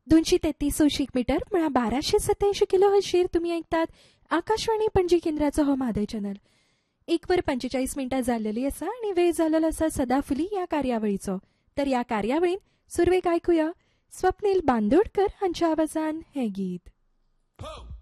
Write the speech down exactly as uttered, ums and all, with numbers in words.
दोनशे तेहतीस शिक मीटर म्हणल्यार बाराशे सत्याऐंशी किलो हशीर तुम्ही ऐकतात आकाशवाणी पणजी केंद्राचो हो म्हादय चॅनल. एक वर पंचेचाळीस मिनटां जाल्लेली आसा आणि वेळ जाल्लो आसा सदाफुली ह्या कार्यावळीचो. तर ह्या कार्यावळीन सुरवेक ऐकूया स्वप्नील बांदोडकर हांच्या आवाजान हें गीत.